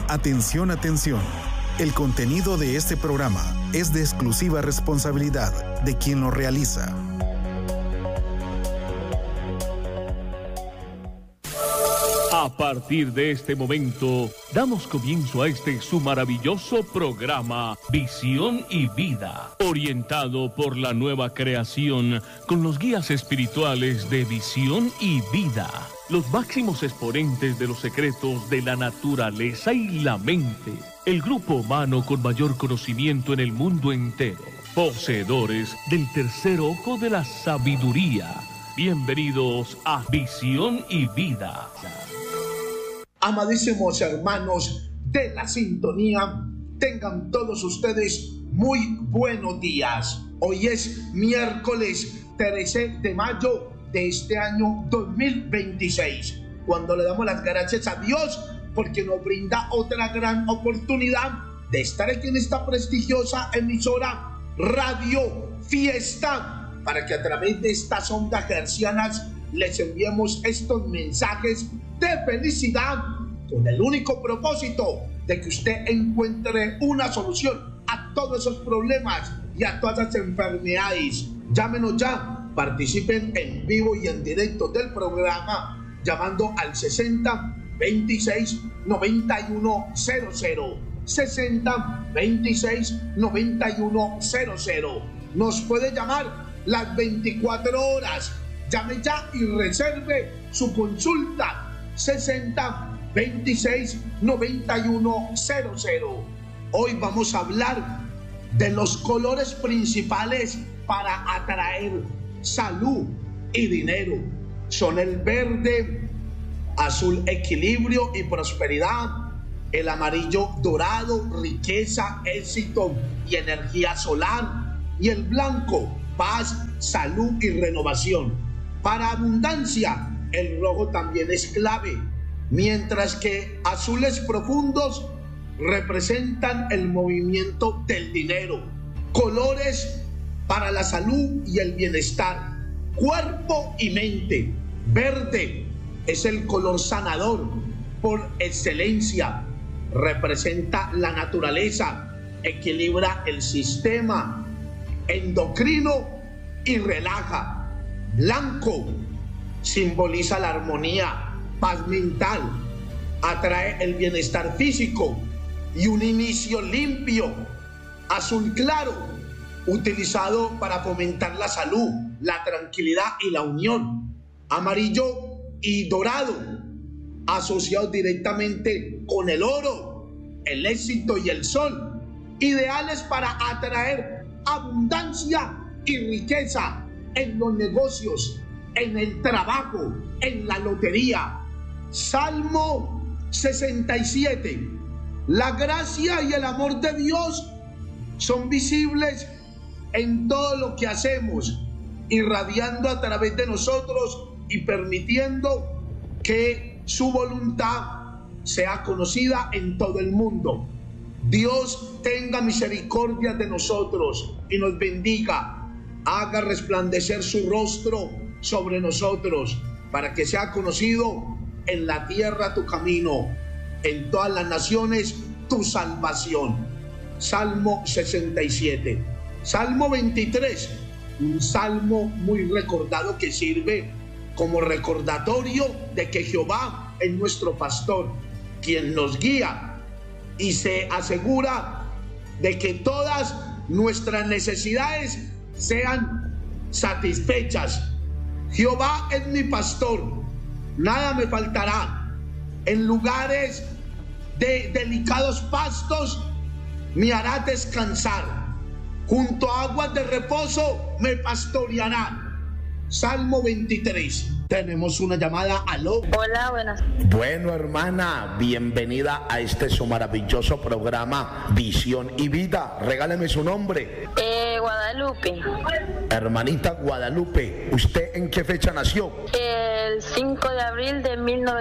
Atención, atención. El contenido de este programa es de exclusiva responsabilidad de quien lo realiza. A partir de este momento, damos comienzo a su maravilloso programa Visión y Vida, orientado por la nueva creación con los guías espirituales de Visión y Vida, los máximos exponentes de los secretos de la naturaleza y la mente, el grupo humano con mayor conocimiento en el mundo entero, poseedores del tercer ojo de la sabiduría. Bienvenidos a Visión y Vida. Amadísimos hermanos de la sintonía, tengan todos ustedes muy buenos días. Hoy es miércoles 13 de mayo de este año 2026, cuando le damos las gracias a Dios porque nos brinda otra gran oportunidad de estar aquí en esta prestigiosa emisora Radio Fiesta, para que a través de estas ondas hercianas les enviemos estos mensajes de felicidad, con el único propósito de que usted encuentre una solución a todos esos problemas y a todas esas enfermedades. Llámenos ya, participen en vivo y en directo del programa llamando al 60 26 91 00, 60 26 91 00. Nos puede llamar las 24 horas. Llame ya y reserve su consulta. 60 26 91 00. Hoy vamos a hablar de los colores principales para atraer salud y dinero. Son el verde, azul, equilibrio y prosperidad; el amarillo, dorado, riqueza, éxito y energía solar; y el blanco, paz, salud y renovación. Para abundancia, el rojo también es clave, mientras que azules profundos representan el movimiento del dinero. Colores para la salud y el bienestar, cuerpo y mente. Verde es el color sanador por excelencia, representa la naturaleza, equilibra el sistema endocrino y relaja. Blanco simboliza la armonía, paz mental, atrae el bienestar físico y un inicio limpio. Azul claro, utilizado para fomentar la salud, la tranquilidad y la unión. Amarillo y dorado, asociados directamente con el oro, el éxito y el sol, ideales para atraer abundancia y riqueza en los negocios, en el trabajo, en la lotería. Salmo 67. La gracia y el amor de Dios son visibles en todo lo que hacemos, irradiando a través de nosotros y permitiendo que su voluntad sea conocida en todo el mundo. Dios tenga misericordia de nosotros y nos bendiga, haga resplandecer su rostro sobre nosotros, para que sea conocido en la tierra tu camino, en todas las naciones tu salvación. Salmo 67. Salmo 23, un salmo muy recordado que sirve como recordatorio de que Jehová es nuestro pastor, quien nos guía y se asegura de que todas nuestras necesidades sean satisfechas. Jehová es mi pastor, nada me faltará. En lugares de delicados pastos me hará descansar. Junto a aguas de reposo me pastoreará. Salmo 23. Tenemos una llamada. Aló. Hola, buenas. Bueno, hermana, bienvenida a su maravilloso programa Visión y Vida. Regáleme su nombre. Guadalupe. Hermanita Guadalupe, ¿usted en qué fecha nació? El 5 de abril de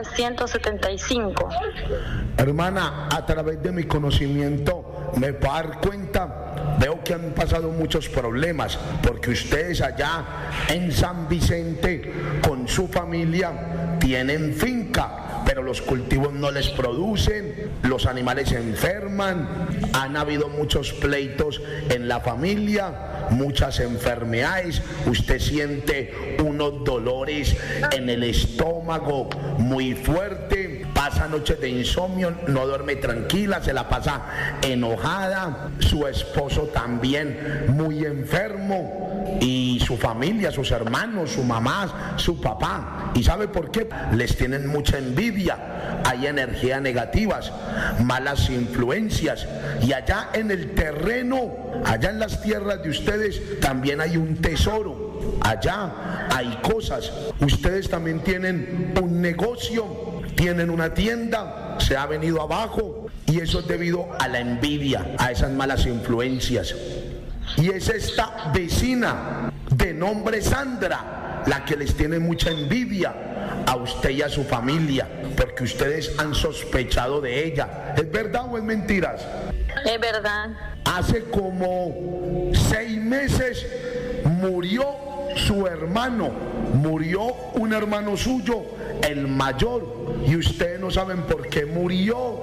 1975. Hermana, a través de mi conocimiento me puedo dar cuenta, veo que han pasado muchos problemas, porque ustedes allá en San Vicente con su familia tienen finca. pero los cultivos no les producen, los animales se enferman, han habido muchos pleitos en la familia, muchas enfermedades, usted siente unos dolores en el estómago muy fuerte, pasa noches de insomnio, no duerme tranquila, se la pasa enojada, su esposo también muy enfermo y su familia, sus hermanos, su mamá, su papá. ¿Y sabe por qué? Les tienen mucha envidia, hay energías negativas, malas influencias, y allá en el terreno, allá en las tierras de ustedes también hay un tesoro, allá hay cosas, ustedes también tienen un negocio, tienen una tienda, se ha venido abajo, y eso es debido a la envidia, a esas malas influencias. Y es esta vecina de nombre Sandra la que les tiene mucha envidia a usted y a su familia, porque ustedes han sospechado de ella. ¿Es verdad o es mentiras? Es verdad. Hace como 6 meses murió su hermano, murió un hermano suyo, el mayor, y ustedes no saben por qué murió.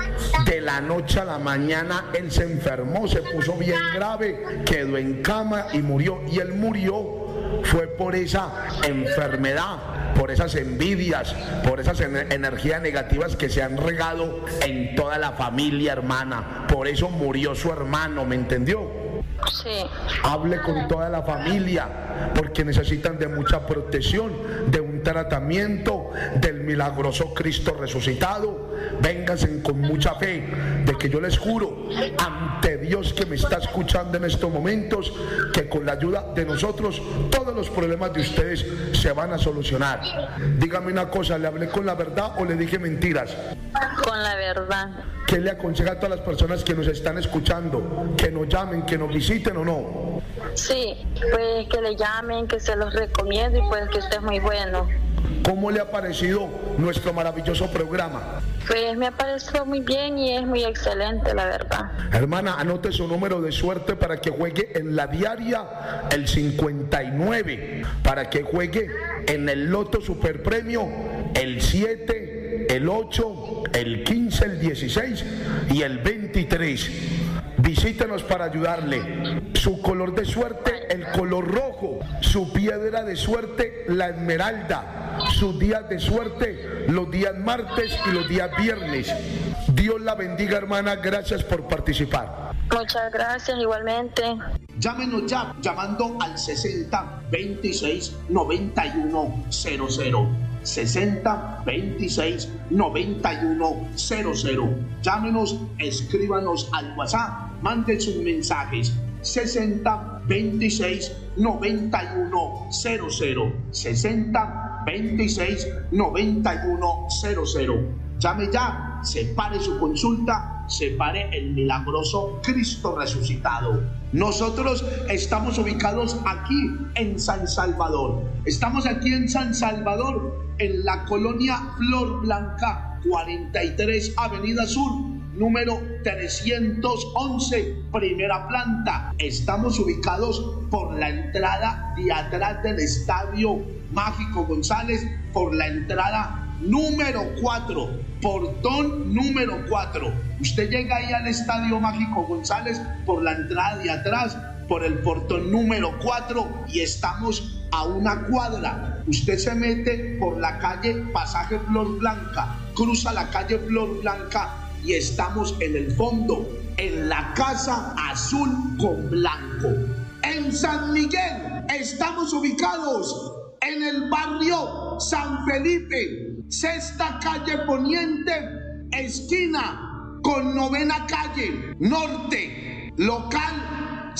De la noche a la mañana él se enfermó, se puso bien grave, quedó en cama y murió. Y él murió fue por esa enfermedad, por esas envidias, por esas energías negativas que se han regado en toda la familia, hermana. Por eso murió su hermano, ¿me entendió? Sí. Hable con toda la familia, porque necesitan de mucha protección, de un tratamiento del milagroso Cristo resucitado. Vénganse con mucha fe, de que yo les juro ante Dios que me está escuchando en estos momentos, que con la ayuda de nosotros todos los problemas de ustedes se van a solucionar. Dígame una cosa, ¿le hablé con la verdad o le dije mentiras? Con la verdad. ¿Qué le aconseja a todas las personas que nos están escuchando? ¿Que nos llamen, que nos visiten o no? Sí, pues que le llamen, que se los recomiendo, y pues que usted es muy bueno. ¿Cómo le ha parecido nuestro maravilloso programa? Pues me ha parecido muy bien y es muy excelente, la verdad. Hermana, anote su número de suerte para que juegue en la diaria, el 59, para que juegue en el Loto Superpremio, el 7, el 8, el 15, el 16 y el 23. Visítenos para ayudarle. Su color de suerte, el color rojo. Su piedra de suerte, la esmeralda. Sus días de suerte, los días martes y los días viernes. Dios la bendiga, hermana. Gracias por participar. Muchas gracias, igualmente. Llámenos ya, llamando al 60 26 91 00. 60 26 91 00. Llámenos, escríbanos al WhatsApp, manden sus mensajes. 60 26 91 00. 60 26 91 00. Llame ya, separe su consulta, separe el milagroso Cristo resucitado. Nosotros estamos ubicados aquí en San Salvador. Estamos aquí en San Salvador, en la colonia Flor Blanca, 43 Avenida Sur, número 311, primera planta. Estamos ubicados por la entrada de atrás del Estadio Mágico González, por la entrada número 4, portón número 4. Usted llega ahí al Estadio Mágico González por la entrada de atrás, por el portón número 4, y estamos a una cuadra. Usted se mete por la calle Pasaje Flor Blanca, cruza la calle Flor Blanca y estamos en el fondo, en la casa azul con blanco. En San Miguel estamos ubicados en el barrio San Felipe, sexta calle poniente, esquina con novena calle norte, local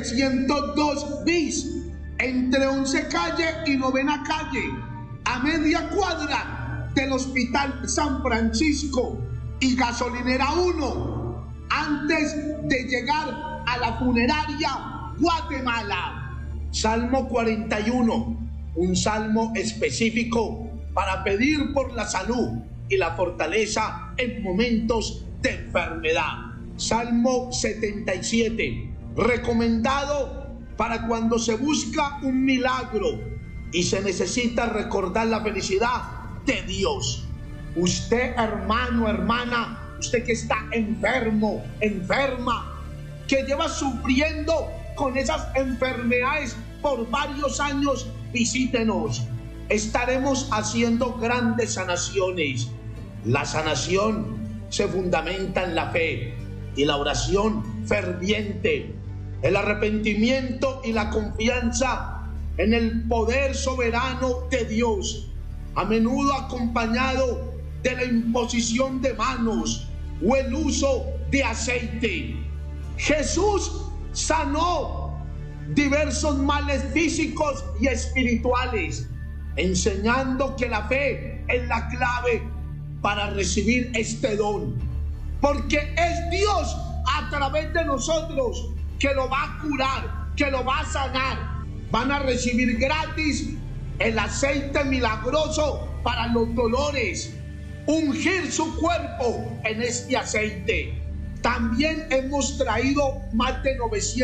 702 bis, entre 11 calle y novena calle, a media cuadra del Hospital San Francisco y Gasolinera 1, antes de llegar a la funeraria Guatemala. Salmo 41, un salmo específico para pedir por la salud y la fortaleza en momentos de enfermedad. Salmo 77, recomendado para cuando se busca un milagro y se necesita recordar la felicidad de Dios. Usted, hermano, hermana, usted que está enfermo, enferma, que lleva sufriendo con esas enfermedades por varios años, visítenos. Estaremos haciendo grandes sanaciones. La sanación se fundamenta en la fe y la oración ferviente, el arrepentimiento y la confianza en el poder soberano de Dios, a menudo acompañado de la imposición de manos o el uso de aceite. Jesús sanó diversos males físicos y espirituales, enseñando que la fe es la clave para recibir este don, porque es Dios a través de nosotros que lo va a curar, que lo va a sanar. Van a recibir gratis el aceite milagroso para los dolores, ungir su cuerpo en este aceite. También hemos traído más de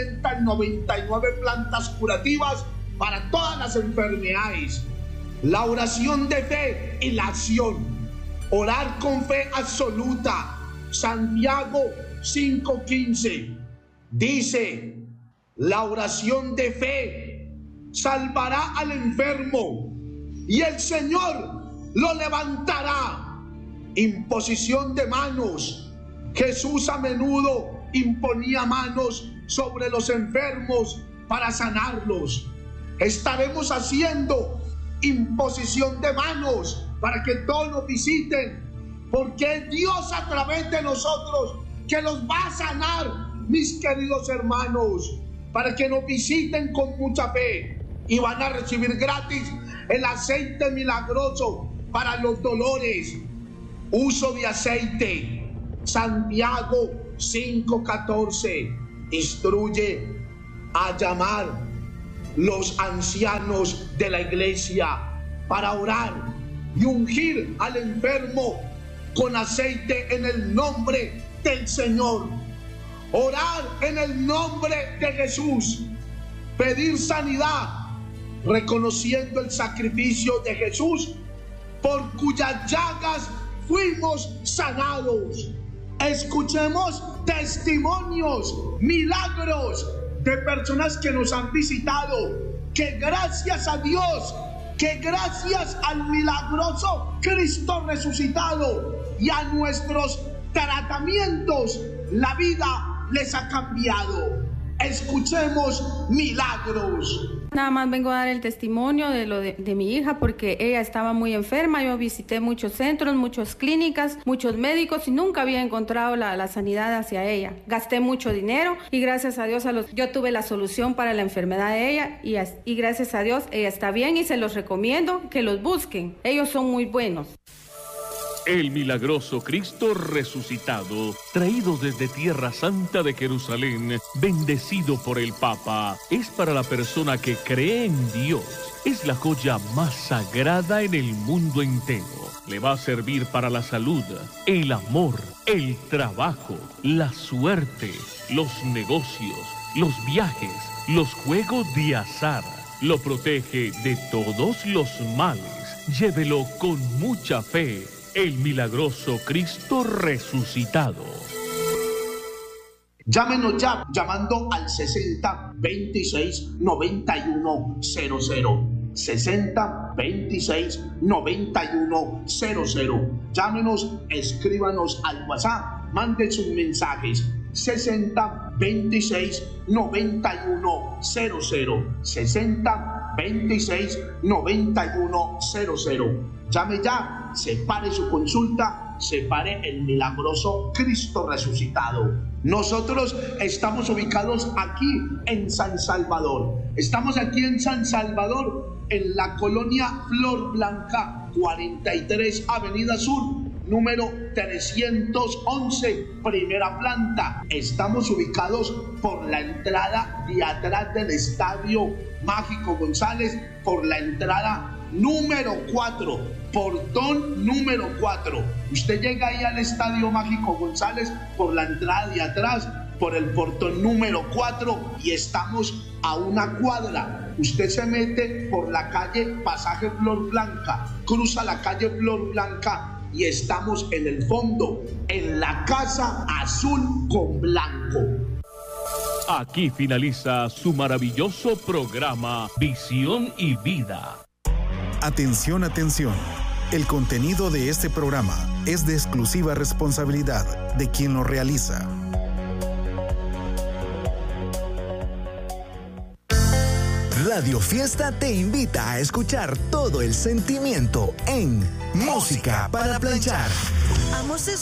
999 plantas curativas para todas las enfermedades. La oración de fe y la acción. Orar con fe absoluta. Santiago 5:15 dice: la oración de fe salvará al enfermo y el Señor lo levantará. Imposición de manos. Jesús a menudo imponía manos sobre los enfermos para sanarlos. Estaremos haciendo imposición de manos para que todos nos visiten, porque es Dios a través de nosotros que los va a sanar, mis queridos hermanos, para que nos visiten con mucha fe y van a recibir gratis el aceite milagroso para los dolores. Uso de aceite. Santiago 5:14 instruye a llamar los ancianos de la iglesia para orar y ungir al enfermo con aceite en el nombre del Señor. Orar en el nombre de Jesús. Pedir sanidad, reconociendo el sacrificio de Jesús, por cuyas llagas fuimos sanados. Escuchemos testimonios, milagros de personas que nos han visitado, que gracias a Dios, que gracias al milagroso Cristo resucitado y a nuestros tratamientos, la vida les ha cambiado. Escuchemos milagros. Nada más vengo a dar el testimonio de mi hija, porque ella estaba muy enferma. Yo visité muchos centros, muchas clínicas, muchos médicos y nunca había encontrado la sanidad hacia ella. Gasté mucho dinero y gracias a Dios yo tuve la solución para la enfermedad de ella y gracias a Dios ella está bien y se los recomiendo que los busquen. Ellos son muy buenos. El milagroso Cristo resucitado, traído desde Tierra Santa de Jerusalén, bendecido por el Papa, es para la persona que cree en Dios. Es la joya más sagrada en el mundo entero. Le va a servir para la salud, el amor, el trabajo, la suerte, los negocios, los viajes, los juegos de azar. Lo protege de todos los males. Llévelo con mucha fe. El milagroso Cristo resucitado. Llámenos ya llamando al 60 26 91 00. 60 26 91 00. Llámenos, escríbanos al WhatsApp, manden sus mensajes. 60 26 91 00. 60 26 91 00. Llame ya, separe su consulta, separe el milagroso Cristo resucitado. Nosotros estamos ubicados aquí en San Salvador. Estamos aquí en San Salvador, en la colonia Flor Blanca, 43 Avenida Sur, número 311, primera planta. Estamos ubicados por la entrada de atrás del Estadio Mágico González, por la entrada número 4, portón número 4. Usted llega ahí al Estadio Mágico González por la entrada de atrás, por el portón número 4, y estamos a una cuadra. Usted se mete por la calle Pasaje Flor Blanca, cruza la calle Flor Blanca y estamos en el fondo, en la Casa Azul con Blanco. Aquí finaliza su maravilloso programa Visión y Vida. Atención, atención. El contenido de este programa es de exclusiva responsabilidad de quien lo realiza. Radio Fiesta te invita a escuchar todo el sentimiento en Música para Planchar.